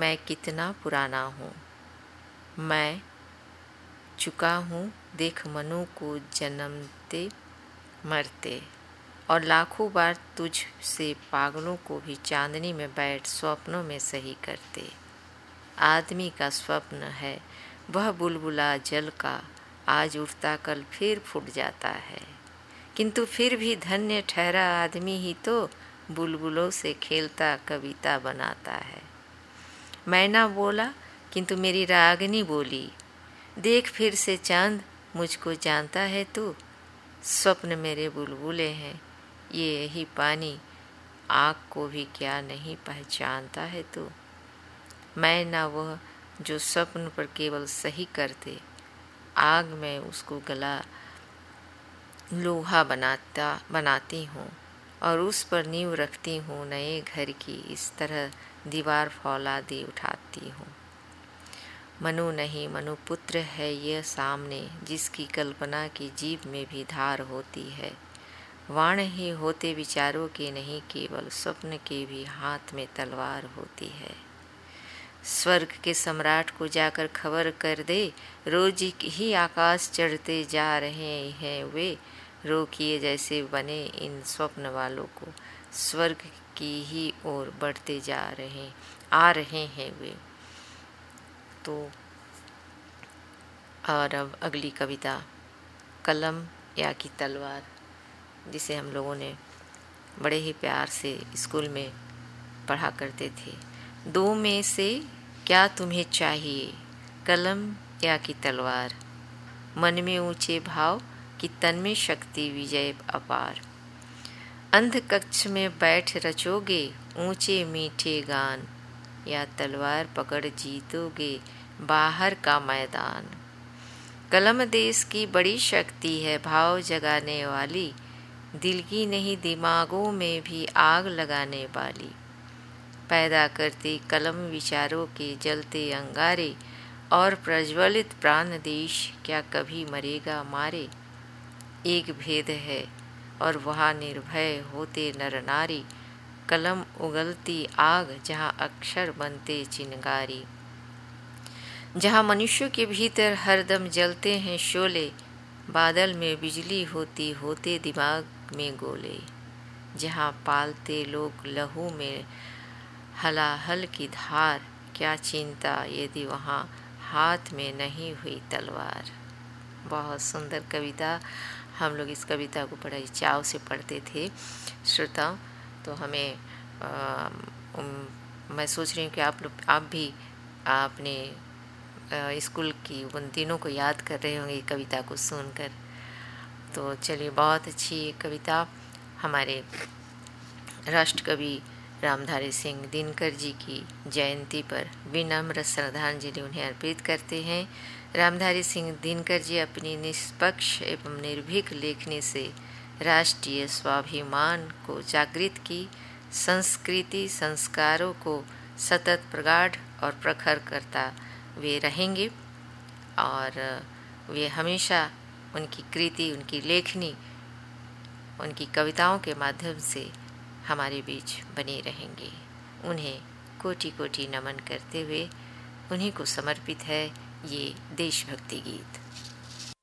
मैं कितना पुराना हूँ। मैं चुका हूँ देख मनु को जन्मते मरते, और लाखों बार तुझ से पागलों को भी चांदनी में बैठ स्वप्नों में सही करते। आदमी का स्वप्न है वह बुलबुला जल का, आज उठता कल फिर फूट जाता है, किंतु फिर भी धन्य ठहरा आदमी ही तो बुलबुलों से खेलता कविता बनाता है। मैना बोला किंतु मेरी रागनी बोली, देख फिर से चांद मुझको जानता है तू, स्वप्न मेरे बुलबुले हैं ये यही पानी, आग को भी क्या नहीं पहचानता है तू। मैं ना वह जो स्वप्न पर केवल सही करते, आग में उसको गला लोहा बनाती हूँ और उस पर नींव रखती हूँ नए घर की, इस तरह दीवार फौलादी उठाती हूँ। मनु नहीं मनुपुत्र है यह सामने, जिसकी कल्पना की जीभ में भी धार होती है। वाण ही होते विचारों के नहीं, केवल स्वप्न के भी हाथ में तलवार होती है। स्वर्ग के सम्राट को जाकर खबर कर दे, रोज ही आकाश चढ़ते जा रहे हैं वे, रोकिए जैसे बने इन स्वप्न वालों को, स्वर्ग की ही ओर बढ़ते आ रहे हैं वे। तो और अब अगली कविता कलम या की तलवार, जिसे हम लोगों ने बड़े ही प्यार से स्कूल में पढ़ा करते थे। दो में से क्या तुम्हें चाहिए, कलम या की तलवार, मन में ऊंचे भाव कि तन में शक्ति विजय अपार। अंध कक्ष में बैठ रचोगे ऊंचे मीठे गान, या तलवार पकड़ जीतोगे बाहर का मैदान। कलम देश की बड़ी शक्ति है भाव जगाने वाली, दिल की नहीं दिमागों में भी आग लगाने वाली। पैदा करती कलम विचारों के जलते अंगारे, और प्रज्वलित प्राण देश क्या कभी मरेगा मारे। एक भेद है और वहाँ निर्भय होते नर नारी, कलम उगलती आग जहाँ अक्षर बनते चिंगारी। जहाँ मनुष्यों के भीतर हरदम जलते हैं शोले, बादल में बिजली होती होते दिमाग में गोले। जहाँ पालते लोग लहू में हलाहल की धार, क्या चिंता यदि वहाँ हाथ में नहीं हुई तलवार। बहुत सुंदर कविता। हम लोग इस कविता को बड़े चाव से पढ़ते थे श्रोताओं। तो हमें मैं सोच रही हूँ कि आप भी अपने स्कूल की उन दिनों को याद कर रहे होंगे कविता को सुनकर। तो चलिए, बहुत अच्छी कविता हमारे राष्ट्रकवि रामधारी सिंह दिनकर जी की जयंती पर विनम्र श्रद्धांजलि उन्हें अर्पित करते हैं। रामधारी सिंह दिनकर जी अपनी निष्पक्ष एवं निर्भीक लेखनी से राष्ट्रीय स्वाभिमान को जागृत की, संस्कृति संस्कारों को सतत प्रगाढ़ और प्रखर करता वे रहेंगे, और वे हमेशा उनकी कृति, उनकी लेखनी, उनकी कविताओं के माध्यम से हमारे बीच बने रहेंगे। उन्हें कोटि कोटि नमन करते हुए उन्हीं को समर्पित है ये देशभक्ति गीत।